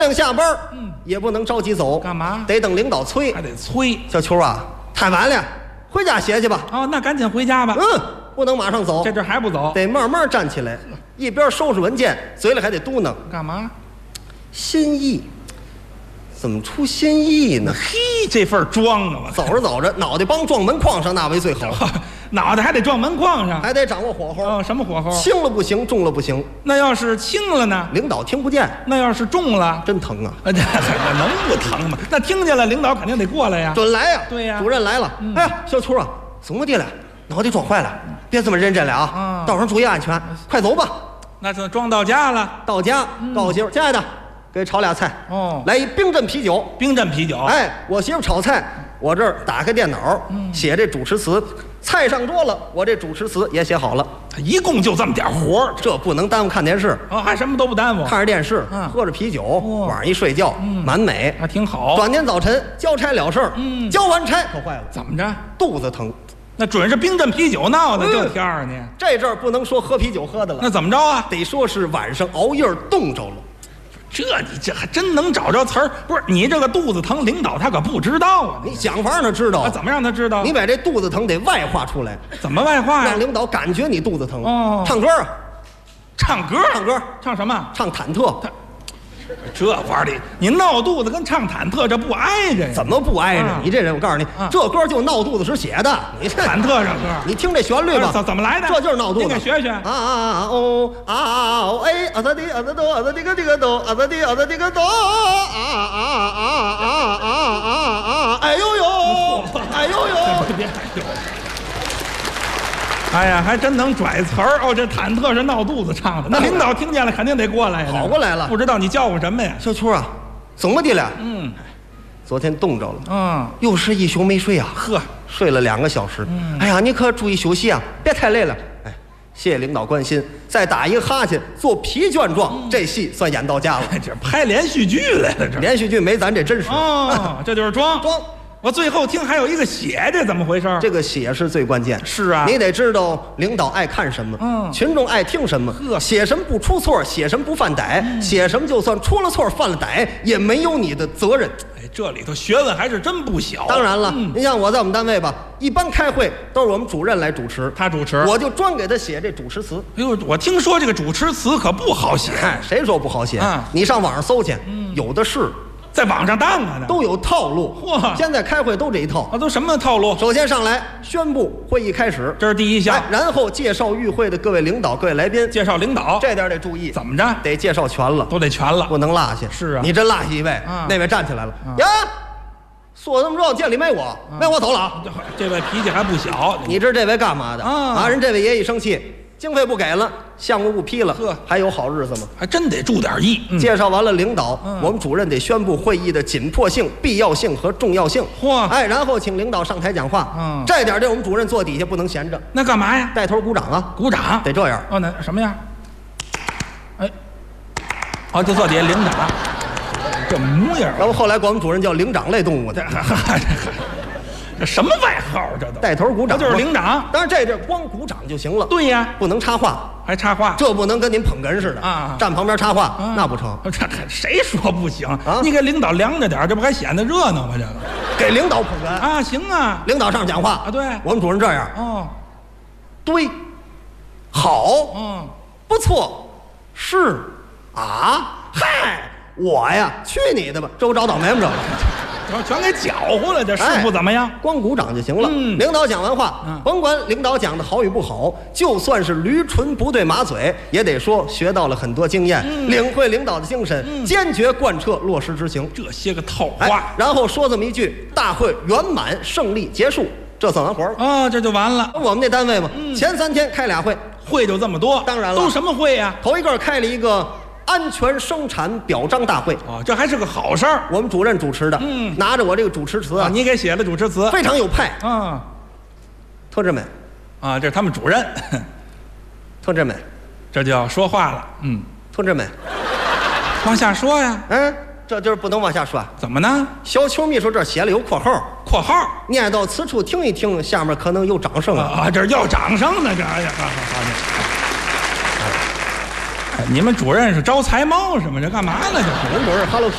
下班，也不能着急走， 干嘛？ 得等领导催， 还得催。 小秋啊，太晚了，回家歇去吧。 哦，那赶紧回家吧。 不能马上走， 这还不走， 得慢慢站起来，一边收拾文件，嘴里还得嘟囔。 干嘛？ 心意，怎么出心意呢？ 嘿，这份装啊！我走着走着，脑袋帮撞门框上那为最好， 脑袋还得撞门框上， 还得掌握火候。 哦，什么火候？ 轻了不行，重了不行。 那要是轻了呢？ 领导听不见。 那要是重了， 真疼啊！ 这能不疼吗？那听见了，领导肯定得过来呀。 准来呀！ 对呀， 主任来了。哎呀，小秋啊，怎么的了？脑袋撞坏了，别这么认真了啊！道上注意安全，快走吧。 那就装到家了。 到家，告诉媳妇，亲爱的，给炒俩菜。 哦， 来一冰镇啤酒。 冰镇啤酒。 哎，我媳妇炒菜，我这儿打开电脑，写这主持词。菜上桌了，我这主持词也写好了。 一共就这么点活， 这不能耽误看电视。 哦，还什么都不耽误， 看着电视，喝着啤酒，晚上一睡觉，蛮美， 还挺好。 转天早晨交差了事儿，交完差可坏了， 怎么着？ 肚子疼。那准是冰镇啤酒闹的，这天儿呢。 这阵儿不能说喝啤酒喝的了， 那怎么着啊？ 得说是晚上熬夜冻着了。 你这还真能找着词儿？不是你这个肚子疼，领导他可不知道啊。 你想法让他知道， 怎么让他知道？ 你把这肚子疼得外化出来。 怎么外化呀？ 让领导感觉你肚子疼。 哦， 唱歌啊， 唱歌，唱什么？ 唱忐忑。 这玩意儿你闹肚子跟唱忐忑这不挨着呀？ 怎么不挨着？你这人，我告诉你，这歌就闹肚子时写的。你这忐忑这歌， 你听这旋律吧， 怎么来的？ 这就是闹肚子。 你给学学。 啊哦啊哦哎啊哒滴啊哒哆啊哒滴个滴个哆啊哒滴啊哒滴个哆啊哎呦呦哎呦呦！ 别哎呦！哎呀，还真能拽词儿哦！这忐忑是闹肚子唱的，那领导听见了肯定得过来呀。 跑过来了， 不知道你叫唤什么呀？ 小秋啊，怎么的了？昨天冻着了。又是一宿没睡啊。 呵， 睡了2个小时。哎呀，你可注意休息啊，别太累了。哎，谢谢领导关心。再打一个哈欠，做疲倦状，这戏算演到家了。 这拍连续剧来了，这连续剧没咱这真实。 这就是装。我最后听还有一个写，这怎么回事？ 这个写是最关键。 是啊， 你得知道领导爱看什么，群众爱听什么。写什么不出错，写什么不犯歹，写什么就算出了错犯了歹，也没有你的责任。 哎，这里头学问还是真不小。 当然了，你像我在我们单位吧，一般开会都是我们主任来主持， 他主持， 我就专给他写这主持词。 哎呦，我听说这个主持词可不好写。 谁说不好写？你上网上搜去，有的是。在网上当啊，都有套路。嚯！现在开会都这一套。 都什么套路？ 首先上来宣布会议开始， 这是第一项。 然后介绍与会的各位领导、各位来宾。 介绍领导， 这点得注意。 怎么着？ 得介绍全了， 都得全了， 不能落下。 是啊， 你真落下一位，那位站起来了。呀，说这么热，店里没我，没我走了。 这位脾气还不小， 你知这位干嘛的？人这位爷一生气。经费不给了，项目不批了，还有好日子吗？ 还真得注点意。 介绍完了领导，我们主任得宣布会议的紧迫性、必要性和重要性。然后请领导上台讲话。这点我们主任坐底下不能闲着。 那干嘛呀？ 带头鼓掌啊！ 鼓掌得这样。 那什么样？就坐底下领掌，这模样。 然后后来管我们主任叫灵长类动物的。 这什么外号？这都带头鼓掌， 就是领长。 当然这阵光鼓掌就行了。 对呀， 不能插话， 还插话， 这不能跟您捧哏似的站旁边插话，那不成。 这谁说不行？你给领导凉着点，这不还显得热闹吗？这个给领导捧哏行啊。 领导上讲话对， 我们主任这样。对，好，不错，是啊，嗨，我呀，去你的吧！这不找倒霉吗？这。 全给搅和了，这师傅怎么样？ 光鼓掌就行了。领导讲完话，甭管领导讲的好与不好，就算是驴唇不对马嘴，也得说学到了很多经验，领会领导的精神，坚决贯彻落实执行。 这些个套话， 然后说这么一句：大会圆满胜利结束，这算完活了。 这就完了。 我们那单位嘛，前3天开2会， 会就这么多。 当然了， 都什么会呀？ 头一个开了一个安全生产表彰大会。 这还是个好事儿。 我们主任主持的，拿着我这个主持词啊， 你给写的主持词非常有派。同志们， 这是他们主任。 同志们， 这就要说话了。 同志们， 往下说呀。 这就是不能往下说。 怎么呢？ 小邱秘书这写了有括号，念到此处听一听，下面可能有掌声这要掌声呢，这哎呀，好。你们主任是招财猫是吗？这干嘛呢？这我们主任 Hello